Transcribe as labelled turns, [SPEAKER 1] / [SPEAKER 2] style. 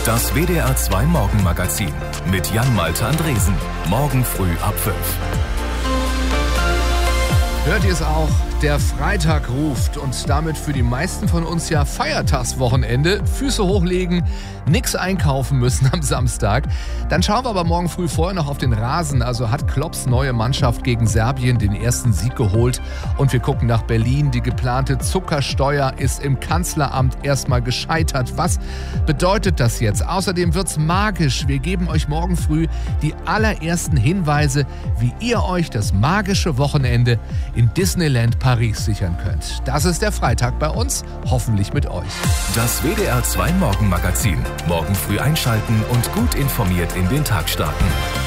[SPEAKER 1] Das WDR 2 Morgenmagazin mit Jan-Malte Andresen. Morgen früh ab 5.
[SPEAKER 2] Hört ihr es auch? Der Freitag ruft und damit für die meisten von uns ja Feiertagswochenende. Füße hochlegen, nix einkaufen müssen am Samstag. Dann schauen wir aber morgen früh vorher noch auf den Rasen. Also hat Klopps neue Mannschaft gegen Serbien den ersten Sieg geholt. Und wir gucken nach Berlin. Die geplante Zuckersteuer ist im Kanzleramt erstmal gescheitert. Was bedeutet das jetzt? Außerdem wird's magisch. Wir geben euch morgen früh die allerersten Hinweise, wie ihr euch das magische Wochenende in Disneyland Paris sichern könnt. Das ist der Freitag bei uns, hoffentlich mit euch.
[SPEAKER 1] Das WDR 2 Morgenmagazin. Morgen früh einschalten und gut informiert in den Tag starten.